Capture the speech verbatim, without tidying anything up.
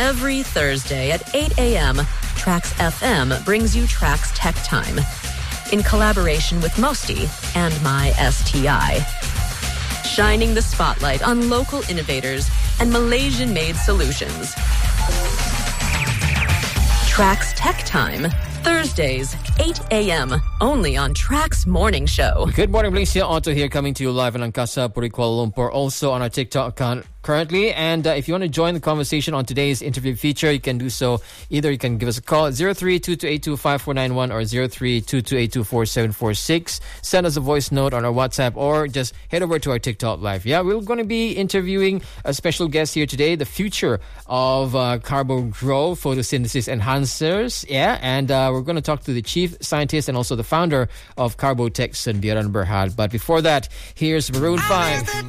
Every Thursday at eight a.m., Trax F M brings you Trax Tech Time in collaboration with Mosty and My S T I. Shining the spotlight on local innovators and Malaysian-made solutions. Trax Tech Time, Thursdays, eight a.m., only on Trax Morning Show. Good morning, Malaysia. Otto here, coming to you live in Angkasa, Puri, Kuala Lumpur. Also on our TikTok account currently. And uh, if you want to join the conversation on today's interview feature, you can do so. Either you can give us a call at zero three two two eight two five four nine one or zero three two two eight two four seven four six. Send us a voice note on our WhatsApp or just head over to our TikTok live. Yeah, we're going to be interviewing a special guest here today, the future of uh, Carbo Grow photosynthesis enhancers. Yeah, and uh, we're going to talk to the chief scientist and also the founder of Carbotech, Sendirian Berhad. But before that, here's Maroon five.